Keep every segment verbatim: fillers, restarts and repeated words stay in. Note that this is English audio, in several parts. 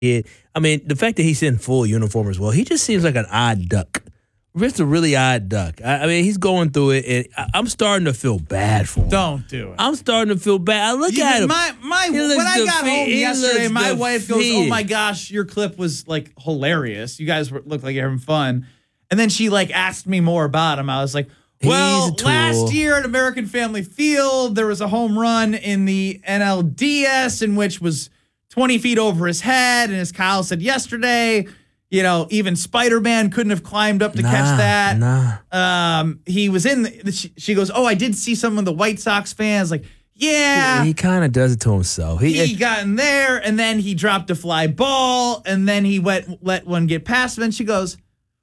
Yeah, I mean, the fact that he's in full uniform as well, he just seems like an odd duck. Just a really odd duck. I, I mean, he's going through it, and I, I'm starting to feel bad for him. Don't do it. I'm starting to feel bad. I look You- at him. My, my, He when looks I got defe- home he yesterday, looks my wife goes, "Oh defeated. my gosh, your clip was like hilarious. You guys were, looked like you're having fun." And then she like asked me more about him. I was like, "Well, He's a tool. last year at American Family Field, there was a home run in the N L D S in which was twenty feet over his head. And as Kyle said yesterday, you know, even Spider-Man couldn't have climbed up to Nah, catch that. nah. Um, he was in. The, she, she goes, "Oh, I did see some of the White Sox fans like." Yeah, He kind of does it to himself. He, he got in there, and then he dropped a fly ball, and then he went let one get past him, and she goes,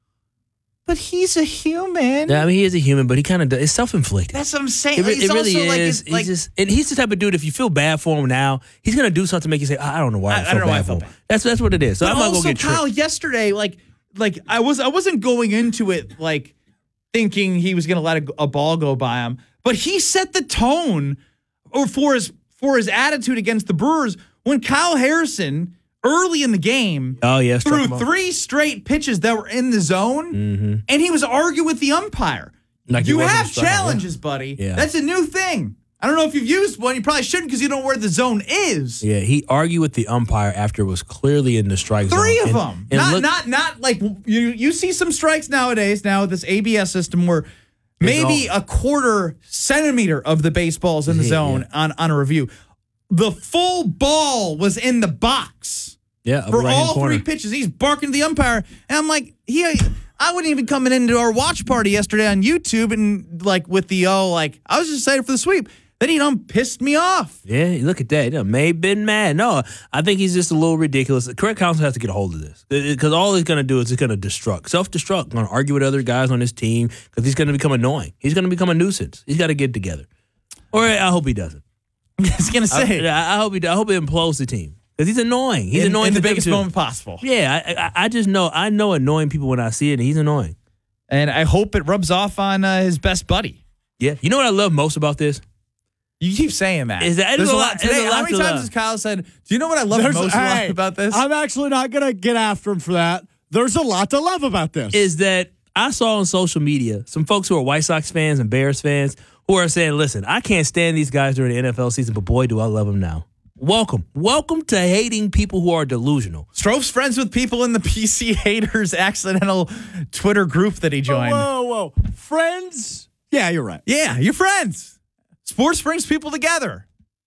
"But he's a human." Yeah, I mean, he is a human, but he kind of does. It's self-inflicted. That's what I'm saying. It, re- He's it really also like, is. it's like he's just, and he's the type of dude. If you feel bad for him now, he's gonna do something to make you say, "I, I don't know why I, I- I feel don't know why bad I for felt him." bad. That's that's what it is. So but I'm not also, gonna get tricked. Kyle, yesterday, like, like I was, I wasn't going into it like thinking he was gonna let a, a ball go by him, but he set the tone, or for his for his attitude against the Brewers when Kyle Harrison early in the game. Oh yeah, struck threw him out. three straight pitches that were in the zone, and he was arguing with the umpire. Like he you wasn't have striking, challenges, buddy. Yeah. That's a new thing. I don't know if you've used one. You probably shouldn't because you don't know where the zone is. Yeah, he argued with the umpire after it was clearly in the strike zone. Three of And- them. and not, look- not, not like you. You see some strikes nowadays. Now with this A B S system, where maybe all- a quarter centimeter of the baseball's in the Yeah, zone yeah. on on a review. The full ball was in the box. yeah, upper For right-hand all corner. three pitches, he's barking to the umpire, and I'm like, he, I wasn't even coming into our watch party yesterday on YouTube, and like with the oh, like I was just excited for the sweep. Then he done pissed me off. Yeah, look at that. He done may been mad. No, I think he's just a little ridiculous. The correct counsel has to get a hold of this because all he's going to do is he's going to destruct, self-destruct, going to argue with other guys on his team because he's going to become annoying. He's going to become a nuisance. He's got to get together. Or I hope he doesn't. I was gonna say I, I hope he. I hope it implodes the team because he's annoying. He's in, annoying in the to them, biggest too. moment possible. Yeah, I, I, I just know. I know annoying people when I see it, and he's annoying. And I hope it rubs off on uh, his best buddy. Yeah, you know what I love most about this? You keep saying that. Is that- There's there's a a lot lot- today? there's a How lot many to times love. has Kyle said, "Do you know what I love There's- most hey, about this?" I'm actually not going to get after him for that. There's a lot to love about this. Is that I saw on social media some folks who are White Sox fans and Bears fans who are saying, "Listen, I can't stand these guys during the N F L season, but boy, do I love them now." Welcome, welcome to hating people who are delusional. Strove's friends with people in the P C haters accidental Twitter group that he joined. Whoa, whoa, whoa. Friends? Yeah, you're right. Yeah, you're friends. Sports brings people together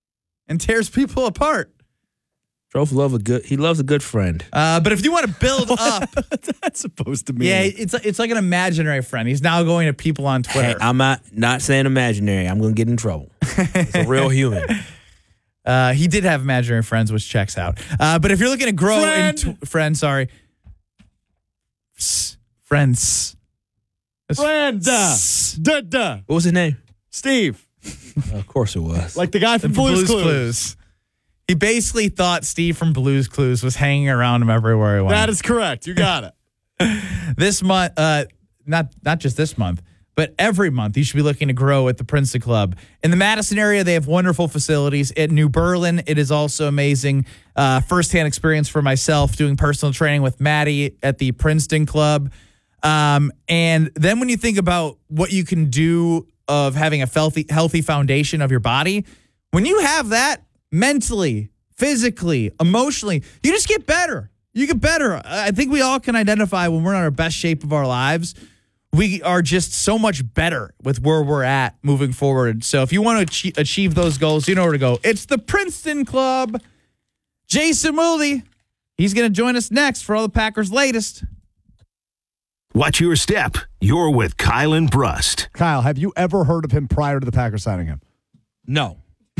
and tears people apart. Strofe love a good. He loves a good friend. Uh, but if you want to build up, What's that supposed to mean? yeah, it's it's like an imaginary friend. He's now going to people on Hey, Twitter. I'm not not saying imaginary. I'm going to get in trouble. It's a real human. Uh, he did have imaginary friends, which checks out. Uh, but if you're looking to grow Friend. in tw- friend, sorry, S- friends. Friend. Duh. S- Duh, duh. What was his name? Steve. Of course it was. Like the guy from Blue's, Clues. He basically thought Steve from Blue's Clues was hanging around him everywhere he went. That is correct. You got it. This month, uh, not not just this month, but every month, you should be looking to grow at the Princeton Club. In the Madison area, they have wonderful facilities. At New Berlin, it is also amazing. Uh, firsthand experience for myself doing personal training with Maddie at the Princeton Club. Um, and then when you think about what you can do of having a healthy, healthy foundation of your body, when you have that mentally, physically, emotionally, you just get better. You get better. I think we all can identify when we're in our best shape of our lives. We are just so much better with where we're at moving forward. So if you want to achieve, achieve those goals, you know where to go. It's the Princeton Club. Jason Mooley, he's going to join us next for all the Packers' latest. Watch your step. You're with Kyle and Brust. Kyle, have you ever heard of him prior to the Packers signing him? No.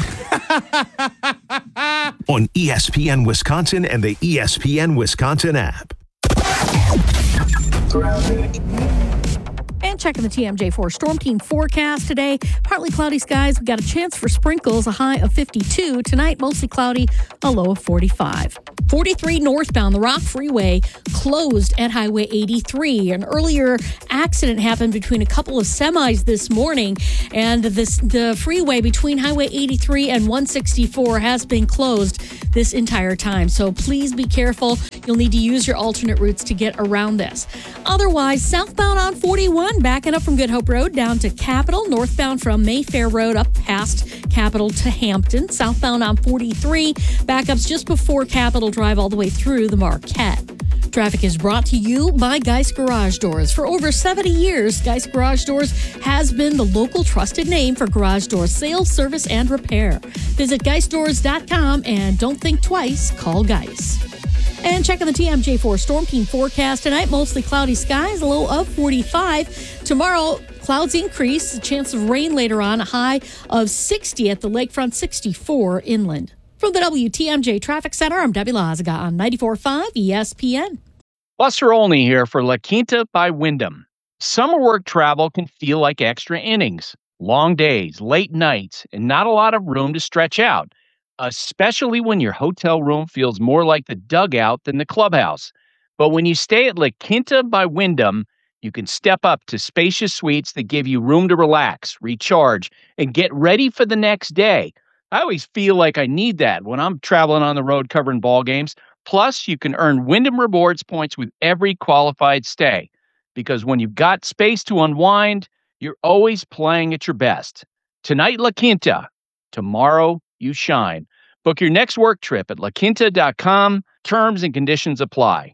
On E S P N Wisconsin and the E S P N Wisconsin app. And checking the T M J four Storm Team forecast today. Partly cloudy skies. We got a chance for sprinkles, a high of fifty-two. Tonight, mostly cloudy, a low of forty-five. forty-three northbound, the Rock Freeway closed at Highway eighty-three. An earlier accident happened between a couple of semis this morning, and this the freeway between Highway eighty-three and one sixty-four has been closed this entire time. So please be careful. You'll need to use your alternate routes to get around this. Otherwise, southbound on forty-one, backing up from Good Hope Road down to Capitol, northbound from Mayfair Road up past Capitol to Hampton. Southbound on forty-three, backups just before Capitol Drive all the way through the Marquette. Traffic is brought to you by Geist Garage Doors. For over seventy years, Geist Garage Doors has been the local trusted name for garage door sales, service, and repair. Visit geist doors dot com and don't think twice, call Geist. And checking the T M J four Storm Team forecast tonight, mostly cloudy skies, a low of forty-five. Tomorrow, clouds increase, a chance of rain later on, a high of sixty at the lakefront, sixty-four inland. From the W T M J Traffic Center, I'm Debbie Lazaga on ninety-four point five E S P N. Buster Olney here for La Quinta by Wyndham. Summer work travel can feel like extra innings. Long days, late nights, and not a lot of room to stretch out, especially when your hotel room feels more like the dugout than the clubhouse. But when you stay at La Quinta by Wyndham, you can step up to spacious suites that give you room to relax, recharge, and get ready for the next day. I always feel like I need that when I'm traveling on the road covering ball games. Plus, you can earn Wyndham Rewards points with every qualified stay. Because when you've got space to unwind, you're always playing at your best. Tonight, La Quinta. Tomorrow, you shine. Book your next work trip at la quinta dot com. Terms and conditions apply.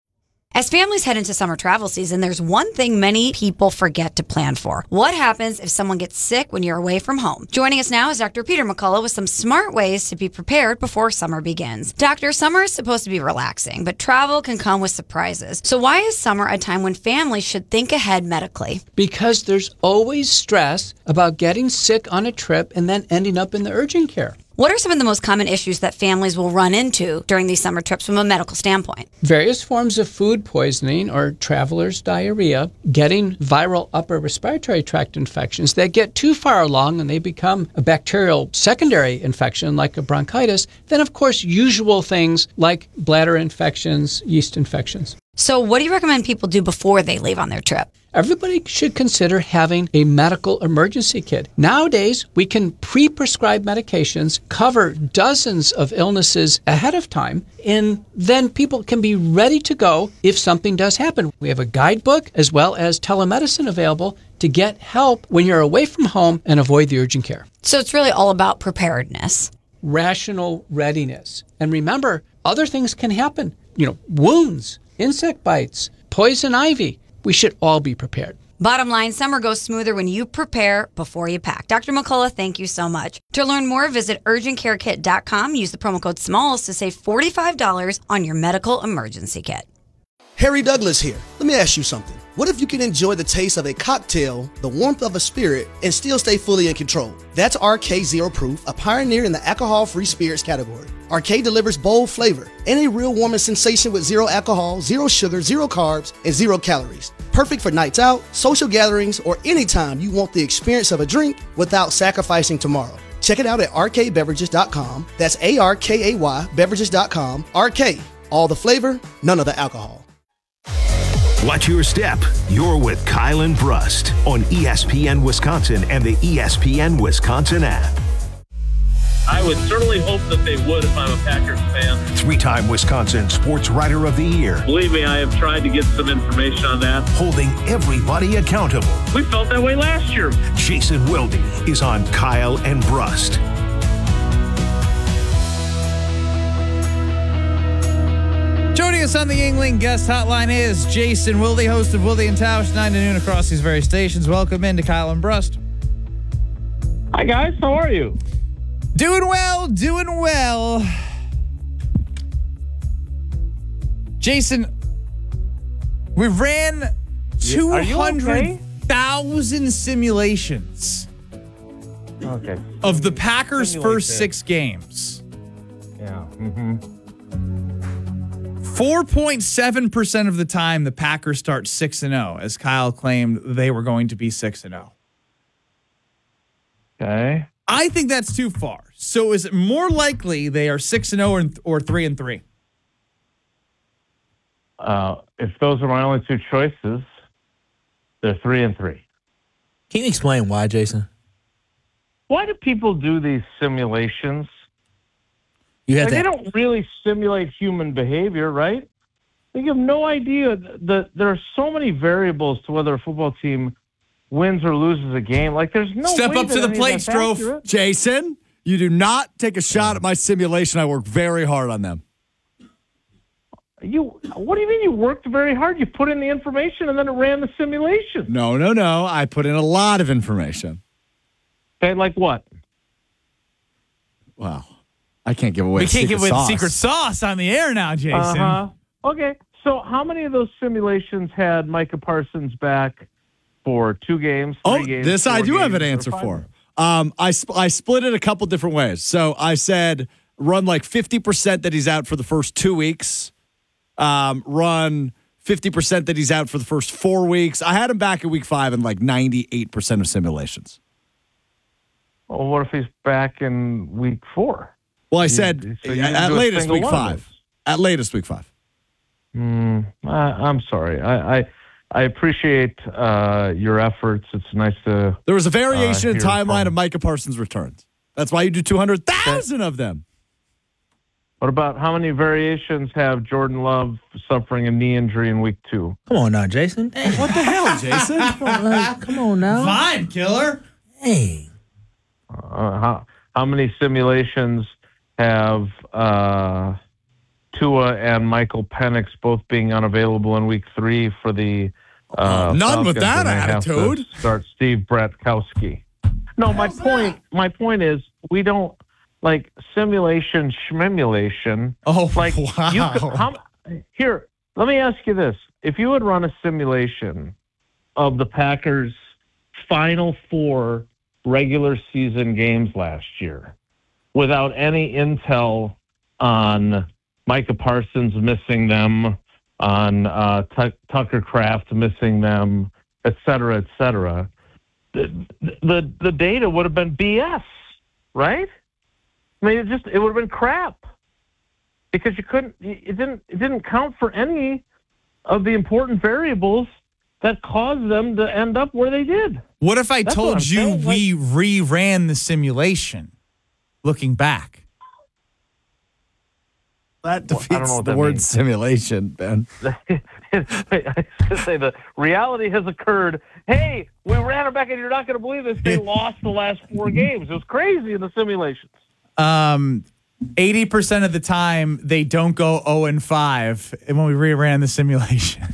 As families head into summer travel season, there's one thing many people forget to plan for. What happens if someone gets sick when you're away from home? Joining us now is Doctor Peter McCullough with some smart ways to be prepared before summer begins. Doctor, summer is supposed to be relaxing, but travel can come with surprises. So why is summer a time when families should think ahead medically? Because there's always stress about getting sick on a trip and then ending up in the urgent care. What are some of the most common issues that families will run into during these summer trips from a medical standpoint? Various forms of food poisoning or traveler's diarrhea, getting viral upper respiratory tract infections that get too far along and they become a bacterial secondary infection like a bronchitis, then of course usual things like bladder infections, yeast infections. So what do you recommend people do before they leave on their trip? Everybody should consider having a medical emergency kit. Nowadays, we can pre-prescribe medications, cover dozens of illnesses ahead of time, and then people can be ready to go if something does happen. We have a guidebook as well as telemedicine available to get help when you're away from home and avoid the urgent care. So it's really all about preparedness. Rational readiness. And remember, other things can happen. You know, wounds, insect bites, poison ivy. We should all be prepared. Bottom line, summer goes smoother when you prepare before you pack. Doctor McCullough, thank you so much. To learn more, visit urgent care kit dot com. Use the promo code SMALLS to save forty-five dollars on your medical emergency kit. Harry Douglas here. Let me ask you something. What if you can enjoy the taste of a cocktail, the warmth of a spirit, and still stay fully in control? That's R K Zero Proof, a pioneer in the alcohol-free spirits category. R K delivers bold flavor and a real warming sensation with zero alcohol, zero sugar, zero carbs, and zero calories. Perfect for nights out, social gatherings, or anytime you want the experience of a drink without sacrificing tomorrow. Check it out at R K beverages dot com. That's A R K A Y beverages dot com. R K, all the flavor, none of the alcohol. Watch your step. You're with Kyle and Brust on E S P N Wisconsin and the E S P N Wisconsin app. I would certainly hope that they would if I'm a Packers fan. Three-time Wisconsin Sports Writer of the Year. Believe me, I have tried to get some information on that. Holding everybody accountable. We felt that way last year. Jason Wilde is on Kyle and Brust. Joining us on the Yuengling guest hotline is Jason Wilde, host of Wilde and Tausch, nine to noon across these various stations. Welcome into Kyle and Brust. Hi, guys. How are you? Doing well, doing well. Jason, we ran two hundred thousand simulations okay. of the Packers' first six games. Yeah. Mm-hmm. four point seven percent of the time, the Packers start six and oh, as Kyle claimed they were going to be six and oh. Okay. I think that's too far. So is it more likely they are six and oh or, or three and three? Uh, if those are my only two choices, they're three and three. Can you explain why, Jason? Why do people do these simulations? You have like, to, they don't really simulate human behavior, right? You have no idea that there are so many variables to whether a football team wins or loses a game. Like, there's no Step way up to that the any plate, of that's Strofe. accurate. Jason, you do not take a shot at my simulation. I work very hard on them. You, what do you mean you worked very hard? You put in the information and then it ran the simulation. No, no, no. I put in a lot of information. Okay, like what? Wow. I can't give away We the can't secret give away sauce. the secret sauce on the air now, Jason. Uh-huh. Okay, so how many of those simulations had Micah Parsons back for two games, three Oh, games, this I four do have an games, or answer five for. games? Um, I sp- I split it a couple different ways. So I said run like fifty percent that he's out for the first two weeks. Um, run fifty percent that he's out for the first four weeks. I had him back in week five in like ninety-eight percent of simulations. Well, what if he's back in week four? Well, I said so you at, didn't at do a latest single week one of five. those. At latest week five. Mm, I, I'm sorry. I, I I appreciate uh, your efforts. It's nice to. There was a variation uh, in hear timeline from- of Micah Parsons' returns. That's why you do two hundred thousand of them. What about how many variations have Jordan Love suffering a knee injury in week two? come on now, Jason. Hey, What the hell, Jason? come on now. Fine, killer. Hey. Uh, how how many simulations have uh, Tua and Michael Penix both being unavailable in week three for the uh, None with Falcons, that and they have to attitude. Start Steve Bratkowski. No, my point. My point is we don't like simulation schmimulation. Oh, Like wow. you could, how, here, let me ask you this: if you had run a simulation of the Packers' final four regular season games last year, without any intel on Micah Parsons missing them, on uh, Tuck Tucker Kraft missing them, et cetera, et cetera, the, the the data would have been B S, right? I mean, it just it would have been crap because you couldn't. It didn't. It didn't count for any of the important variables that caused them to end up where they did. What if I That's told what I'm you saying, like- we reran the simulation looking back? That Well, I don't defeats know what the that word means. simulation, Ben. I was going to say the reality has occurred. Hey, we ran it back, and you're not going to believe this. They lost the last four games. It was crazy in the simulations. Um, eighty percent of the time they don't go oh and five and when we reran the simulation.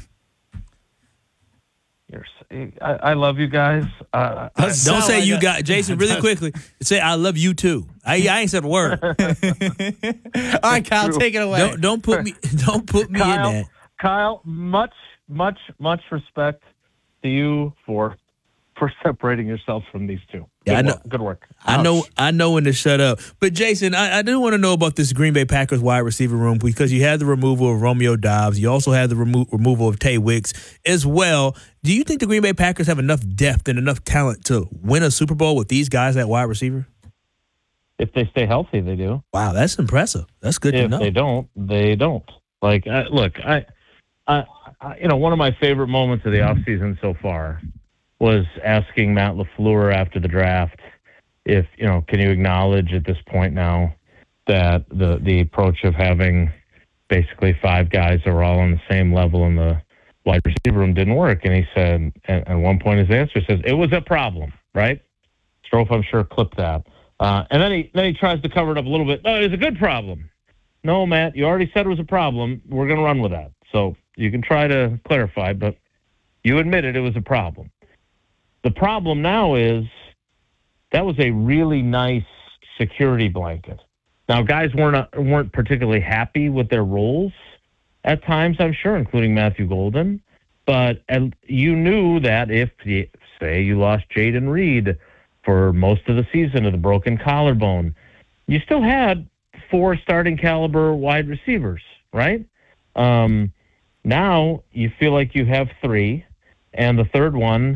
You're, I, I love you guys. Uh, I, Don't say you got Jason really quickly. Say I love you too. I, I ain't said a word. All right, Kyle, take it away. Don't don't put me don't put me Kyle, in that. Kyle, much, much, much respect to you for for separating yourself from these two. Good Yeah, I know. work. Good work. I know I know when to shut up. But Jason, I, I do want to know about this Green Bay Packers wide receiver room because you had the removal of Romeo Dobbs. You also had the remo- removal of Tay Wicks as well. Do you think the Green Bay Packers have enough depth and enough talent to win a Super Bowl with these guys at wide receiver? If they stay healthy, they do. Wow, that's impressive. That's good to If know. they don't, they don't. Like, I, look, I, I, I, you know, one of my favorite moments of the offseason so far was asking Matt LaFleur after the draft if, you know, can you acknowledge at this point now that the, the approach of having basically five guys that were all on the same level in the wide receiver room didn't work? And he said, at, at one point his answer says, it was a problem, right? Strofe, I'm sure, clipped that. Uh, and then he then he tries to cover it up a little bit. No, it was a good problem. No, Matt, you already said it was a problem. We're going to run with that. So you can try to clarify, but you admitted it was a problem. The problem now is that was a really nice security blanket. Now, guys weren't weren't particularly happy with their roles at times, I'm sure, including Matthew Golden. But and you knew that if, say, you lost Jaden Reed for most of the season of the broken collarbone, you still had four starting caliber wide receivers, right? Um, now you feel like you have three, and the third one,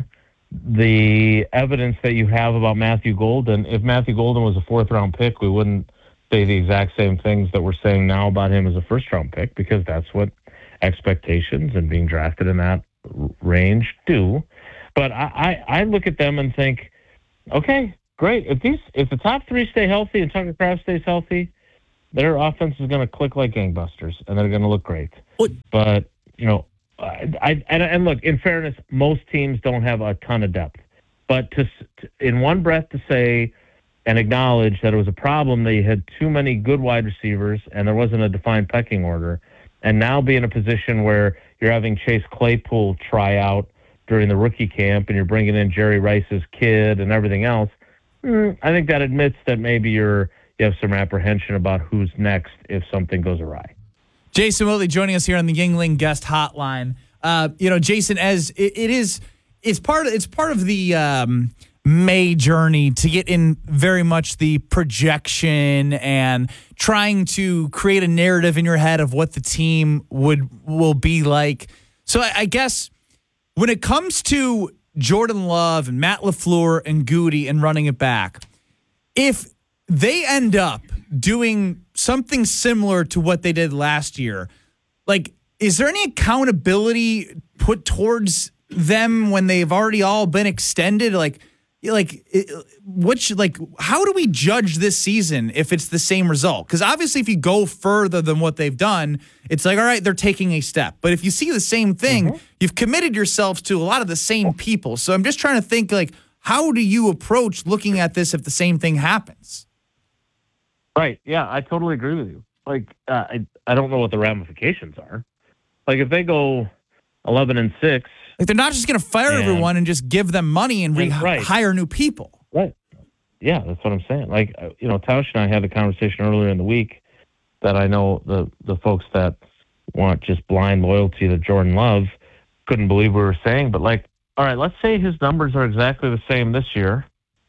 the evidence that you have about Matthew Golden, if Matthew Golden was a fourth-round pick, we wouldn't say the exact same things that we're saying now about him as a first-round pick, because that's what expectations and being drafted in that range do. But I, I, I look at them and think, okay, great. If these, if the top three stay healthy and Tucker Kraft stays healthy, their offense is going to click like gangbusters, and they're going to look great. What? But, you know, I, I and, and look, in fairness, most teams don't have a ton of depth. But to, to in one breath to say and acknowledge that it was a problem that you had too many good wide receivers and there wasn't a defined pecking order, and now be in a position where you're having Chase Claypool try out during the rookie camp and you're bringing in Jerry Rice's kid and everything else, mm, I think that admits that maybe you're you have some apprehension about who's next if something goes awry. Jason Whitley joining us here on the Yingling Guest Hotline. Uh, you know, Jason, as it, it is, it's part of it's part of the um, May journey to get in very much the projection and trying to create a narrative in your head of what the team would will be like. So I, I guess when it comes to Jordan Love and Matt LaFleur and Goody and running it back, if they end up doing something similar to what they did last year, like, is there any accountability put towards them when they've already all been extended? Like, like, what should, like, how do we judge this season if it's the same result? Because obviously, if you go further than what they've done, it's like, all right, they're taking a step. But if you see the same thing, mm-hmm. you've committed yourselves to a lot of the same people. So I'm just trying to think, like, how do you approach looking at this if the same thing happens? Right. Yeah, I totally agree with you. Like, uh, I I don't know what the ramifications are. Like, if they go eleven and six, like, they're not just going to fire and, everyone and just give them money and re- right. hire new people. Right. Yeah, that's what I'm saying. Like, you know, Tausch and I had a conversation earlier in the week that I know the the folks that want just blind loyalty to Jordan Love couldn't believe we were saying. But, like, all right, let's say his numbers are exactly the same this year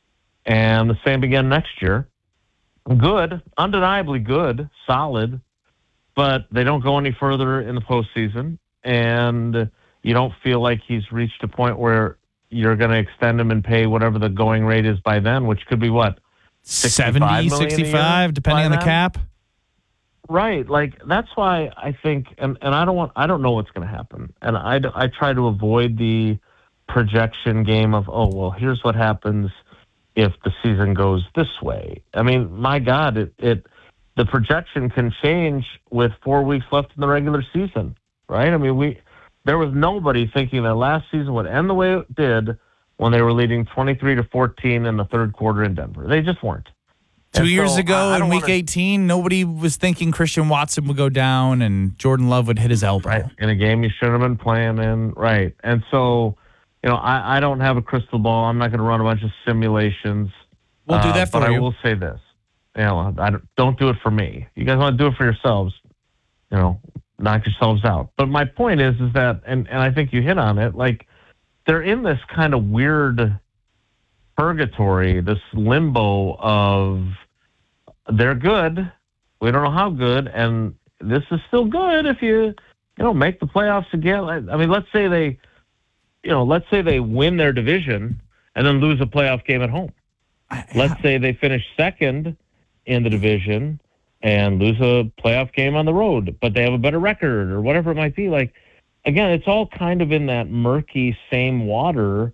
and the same again next year. Good, undeniably good, solid, but they don't go any further in the postseason, and you don't feel like he's reached a point where you're going to extend him and pay whatever the going rate is by then, which could be what? seventy, sixty-five, depending on the cap? Right. Like, that's why I think, and, and I don't want, I don't know what's going to happen. And I, I try to avoid the projection game of, oh, well, here's what happens if the season goes this way. I mean, my God, it, it the projection can change with four weeks left in the regular season, right? I mean, we there was nobody thinking that last season would end the way it did when they were leading twenty-three to fourteen in the third quarter in Denver. They just weren't. Two and years so ago I, I in week wanna, eighteen, nobody was thinking Christian Watson would go down and Jordan Love would hit his elbow. Right. In a game you shouldn't have been playing in. Right. And so, you know, I, I don't have a crystal ball. I'm not going to run a bunch of simulations. We'll do that uh, for but you. I will say this. You know, I don't, don't do it for me. You guys want to do it for yourselves, you know, knock yourselves out. But my point is, is that, and, and I think you hit on it, like, they're in this kind of weird purgatory, this limbo of they're good. We don't know how good. And this is still good if you, you know, make the playoffs again. I mean, let's say they, you know, let's say they win their division and then lose a playoff game at home. Let's say they finish second in the division and lose a playoff game on the road, but they have a better record or whatever it might be. Like, again, it's all kind of in that murky same water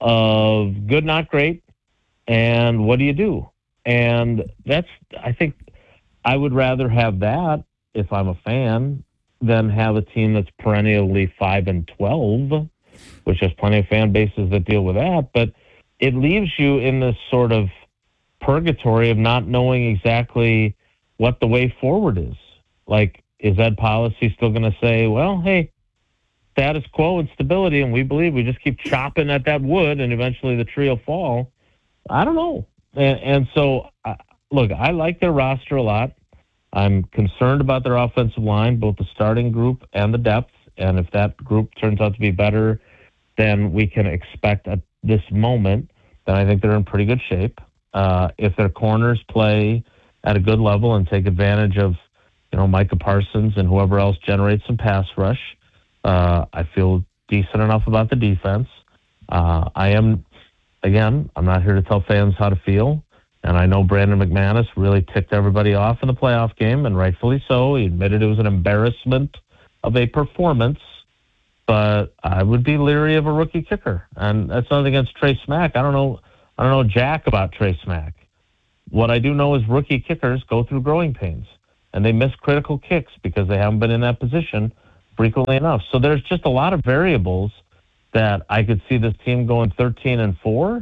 of good, not great, and what do you do? And that's, I think I would rather have that if I'm a fan than have a team that's perennially five and twelve, which has plenty of fan bases that deal with that. But it leaves you in this sort of purgatory of not knowing exactly what the way forward is. Like, is Ed Policy still going to say, well, hey, status quo and stability, and we believe we just keep chopping at that wood and eventually the tree will fall? I don't know. And, and so, uh, look, I like their roster a lot. I'm concerned about their offensive line, both the starting group and the depth. And if that group turns out to be better than we can expect at this moment, then I think they're in pretty good shape. Uh, if their corners play at a good level and take advantage of you know, Micah Parsons and whoever else generates some pass rush. Uh, I feel decent enough about the defense. Uh, I am, again, I'm not here to tell fans how to feel. And I know Brandon McManus really ticked everybody off in the playoff game, and rightfully so. He admitted it was an embarrassment of a performance, but I would be leery of a rookie kicker. And that's nothing against Trey Smack. I don't know, I don't know jack about Trey Smack. What I do know is rookie kickers go through growing pains, and they miss critical kicks because they haven't been in that position frequently enough. So there's just a lot of variables that I could see this team going thirteen and four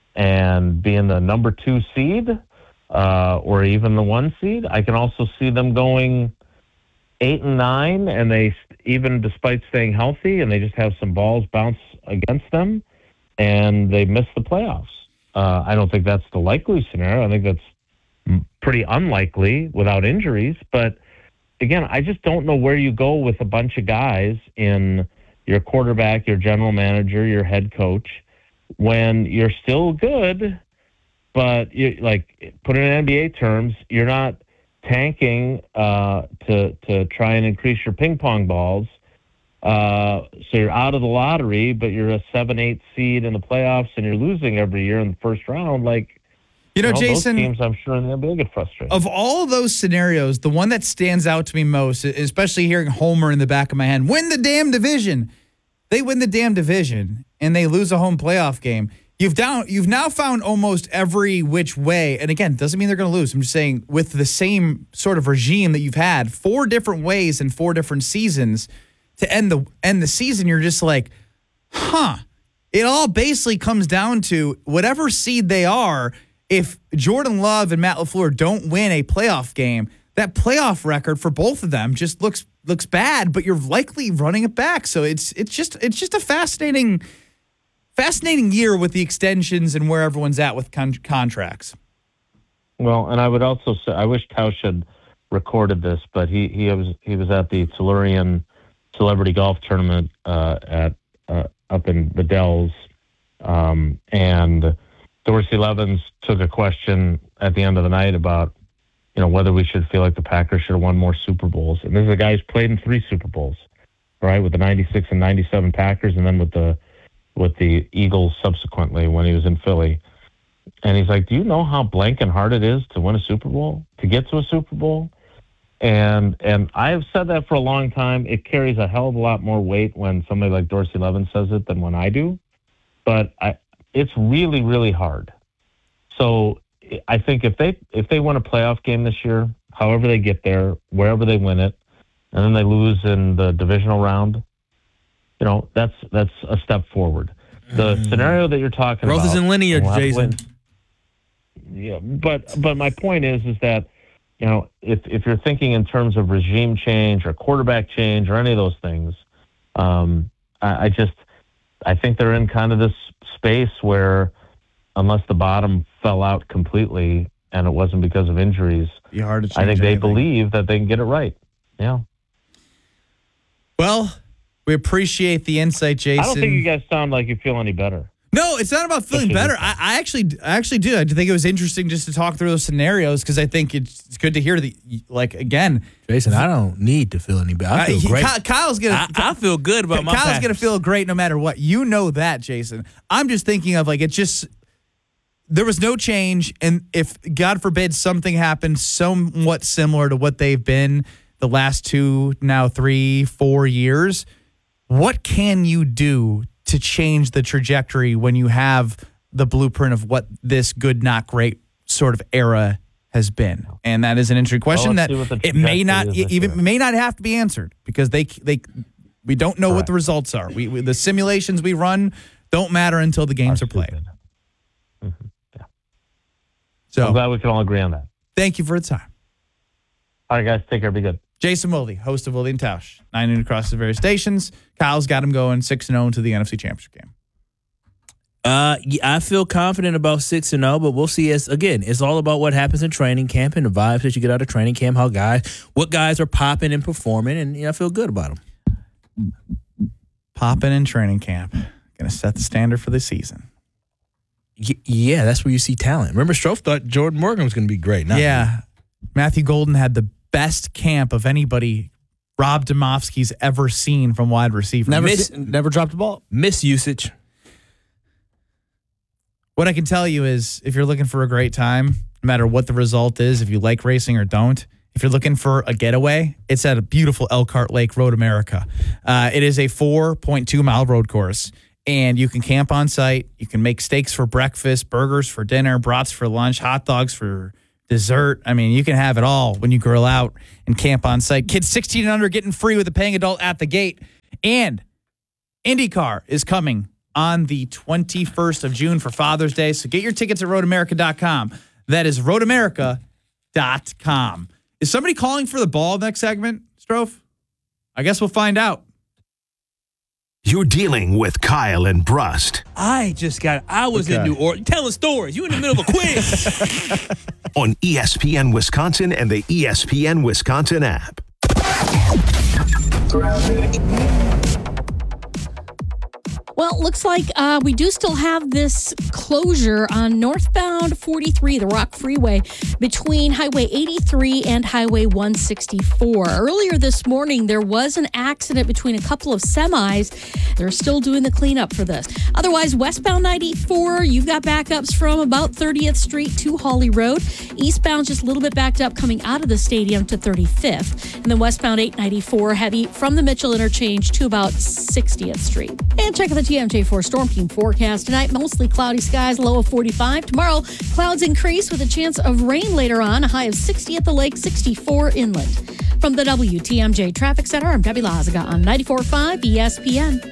and being the number two seed, uh, or even the one seed. I can also see them going eight and nine, and they, even despite staying healthy, and they just have some balls bounce against them, and they miss the playoffs. Uh, I don't think that's the likely scenario. I think that's pretty unlikely without injuries. But again, I just don't know where you go with a bunch of guys in your quarterback, your general manager, your head coach, when you're still good, but you like, put it in N B A terms, you're not tanking uh, to to try and increase your ping pong balls. Uh, so you're out of the lottery, but you're a seven, eight seed in the playoffs, and you're losing every year in the first round. Like, you know, you know Jason, those teams, I'm sure in the N B A get frustrated. Of all those scenarios, the one that stands out to me most, especially hearing Homer in the back of my head, win the damn division. They win the damn division and they lose a home playoff game. You've down, you've now found almost every which way. And again, doesn't mean they're going to lose. I'm just saying, with the same sort of regime that you've had, four different ways in four different seasons to end the end the season, you're just like, huh. It all basically comes down to whatever seed they are. If Jordan Love and Matt LaFleur don't win a playoff game, that playoff record for both of them just looks looks bad, but you're likely running it back. So it's it's just it's just a fascinating fascinating year with the extensions and where everyone's at with con- contracts. Well, and I would also say, I wish Tausch had recorded this, but he he was he was at the Tellurian Celebrity Golf Tournament uh, at uh, up in the Dells, um, and Dorsey Levens took a question at the end of the night about, you know, whether we should feel like the Packers should have won more Super Bowls. And this is a guy who's played in three Super Bowls, right, with the ninety-six and ninety-seven Packers, and then with the with the Eagles subsequently when he was in Philly. And he's like, do you know how blank and hard it is to win a Super Bowl, to get to a Super Bowl? And and I have said that for a long time. It carries a hell of a lot more weight when somebody like Dorsey Levens says it than when I do. But I, it's really, really hard. So I think if they if they win a playoff game this year, however they get there, wherever they win it, and then they lose in the divisional round, you know, that's that's a step forward. The mm. scenario that you're talking Growth about, isn't linear, Jason. Yeah, but but my point is is that, you know, if if you're thinking in terms of regime change or quarterback change or any of those things, um, I, I just I think they're in kind of this space where, unless the bottom fell out completely and it wasn't because of injuries, be hard to change I think they anything. believe that they can get it right. Yeah. Well, we appreciate the insight, Jason. I don't think you guys sound like you feel any better. No, it's not about feeling better. I, I actually, I actually do. I think it was interesting just to talk through those scenarios because I think it's, it's good to hear the like again. Jason, I don't need to feel any better. I feel uh, he, great. Kyle, Kyle's gonna. I, I feel good about my. Kyle's Packers. gonna feel great no matter what. You know that, Jason. I'm just thinking of like it just. There was no change, and if God forbid something happened somewhat similar to what they've been the last two, now three, four years, what can you do to change the trajectory when you have the blueprint of what this good, not great sort of era has been? And that is an interesting question well, that it may not even may not have to be answered because they they we don't know Correct. what the results are. We, we the simulations we run don't matter until the games are, are played. Mm-hmm. Yeah. So I'm glad we can all agree on that. Thank you for the time. All right, guys, take care. Be good. Jason Wilde, host of Wilde and Tausch, nine and across the various stations. Kyle's got him going six and zero into the N F C Championship game. Uh, yeah, I feel confident about six and zero, but we'll see. As again, it's all about what happens in training camp and the vibes that you get out of training camp. How guys, what guys are popping and performing, and you know, I feel good about them. Popping in training camp, going to set the standard for the season. Y- yeah, that's where you see talent. Remember, Strofe thought Jordan Morgan was going to be great. Not yeah, me. Matthew Golden had the best camp of anybody Rob Domofsky's ever seen from wide receiver. Never, Miss- se- never dropped a ball. Misusage. What I can tell you is if you're looking for a great time, no matter what the result is, if you like racing or don't, if you're looking for a getaway, it's at a beautiful Elkhart Lake, Road America. Uh, it is a four point two mile road course, and you can camp on site. You can make steaks for breakfast, burgers for dinner, brats for lunch, hot dogs for dessert. I mean, you can have it all when you grill out and camp on site. Kids sixteen and under getting free with a paying adult at the gate. And IndyCar is coming on the twenty-first of June for Father's Day. So get your tickets at road america dot com. That is road america dot com. Is somebody calling for the ball next segment, Strofe? I guess we'll find out. You're dealing with Kyle and Brust I just got, I was Okay. in New Orleans telling stories. You in the middle of a quiz. on E S P N Wisconsin and the E S P N Wisconsin app. Well, looks like uh, we do still have this closure on northbound forty-three, the Rock Freeway, between Highway eighty-three and Highway one sixty-four. Earlier this morning, there was an accident between a couple of semis. They're still doing the cleanup for this. Otherwise, westbound ninety-four, you've got backups from about thirtieth Street to Hawley Road. Eastbound, just a little bit backed up coming out of the stadium to thirty-fifth. And then westbound eight ninety-four, heavy from the Mitchell interchange to about sixtieth Street. And check out the T M J four Storm Team forecast tonight. Mostly cloudy skies, low of forty-five. Tomorrow, clouds increase with a chance of rain later on. A high of sixty at the lake, sixty-four inland. From the W T M J Traffic Center, I'm Debbie Lazaga on ninety-four point five E S P N.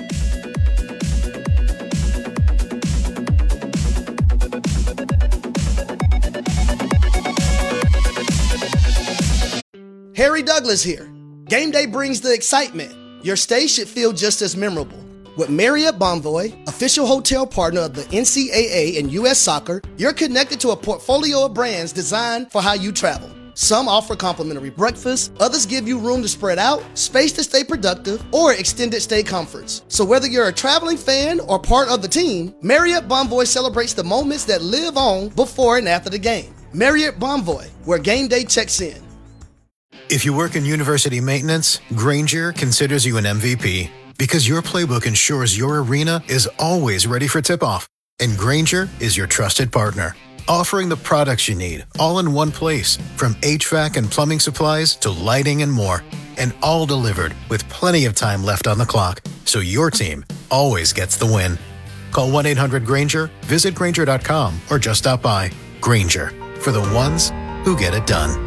Harry Douglas here. Game day brings the excitement. Your stay should feel just as memorable. With Marriott Bonvoy, official hotel partner of the N C double A and U S Soccer, you're connected to a portfolio of brands designed for how you travel. Some offer complimentary breakfast, others give you room to spread out, space to stay productive, or extended stay comforts. So whether you're a traveling fan or part of the team, Marriott Bonvoy celebrates the moments that live on before and after the game. Marriott Bonvoy, where game day checks in. If you work in university maintenance, Grainger considers you an M V P because your playbook ensures your arena is always ready for tip-off. And Grainger is your trusted partner, offering the products you need all in one place, from H V A C and plumbing supplies to lighting and more, and all delivered with plenty of time left on the clock, so your team always gets the win. Call one eight hundred Grainger, visit Grainger dot com, or just stop by. Grainger, for the ones who get it done.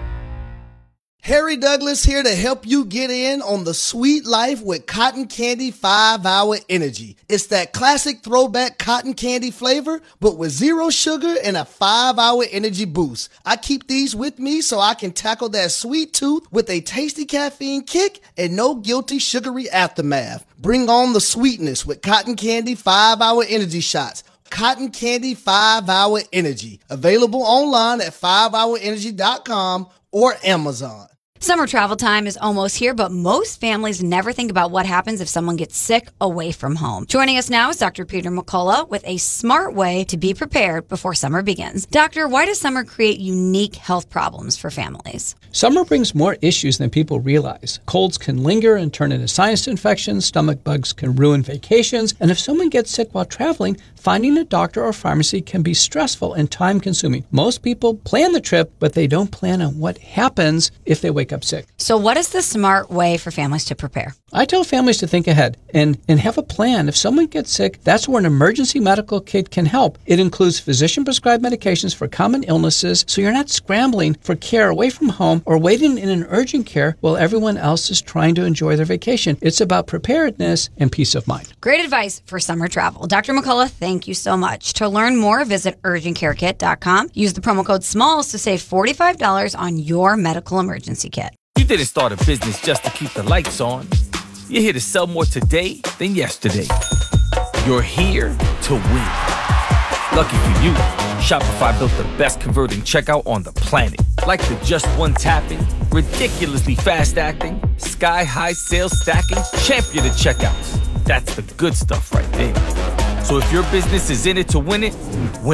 Harry Douglas here to help you get in on the sweet life with Cotton Candy five hour Energy. It's that classic throwback cotton candy flavor, but with zero sugar and a five hour energy boost. I keep these with me so I can tackle that sweet tooth with a tasty caffeine kick and no guilty sugary aftermath. Bring on the sweetness with Cotton Candy five hour Energy shots. Cotton Candy five hour Energy. Available online at five hour energy dot com or Amazon. Summer travel time is almost here, but most families never think about what happens if someone gets sick away from home. Joining us now is Doctor Peter McCullough with a smart way to be prepared before summer begins. Doctor, why does summer create unique health problems for families? Summer brings more issues than people realize. Colds can linger and turn into sinus infections, stomach bugs can ruin vacations, and if someone gets sick while traveling, finding a doctor or pharmacy can be stressful and time-consuming. Most people plan the trip, but they don't plan on what happens if they wake up sick. So what is the smart way for families to prepare? I tell families to think ahead and, and have a plan. If someone gets sick, that's where an emergency medical kit can help. It includes physician-prescribed medications for common illnesses, so you're not scrambling for care away from home or waiting in an urgent care while everyone else is trying to enjoy their vacation. It's about preparedness and peace of mind. Great advice for summer travel. Doctor McCullough, thank you so much. To learn more, visit urgent care kit dot com. Use the promo code SMALLS to save forty-five dollars on your medical emergency kit. You didn't start a business just to keep the lights on. You're here to sell more today than yesterday. You're here to win. Lucky for you, Shopify built the best converting checkout on the planet. Like the just one tapping, ridiculously fast acting, sky-high sales stacking, champion of checkouts. That's the good stuff right there. So if your business is in it to win it, win.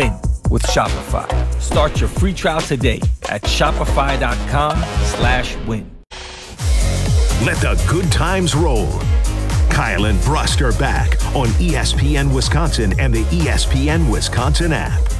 with Shopify. Start your free trial today at shopify.com slash win. Let the good times roll. Kyle and Brust are back on E S P N Wisconsin and the E S P N Wisconsin app.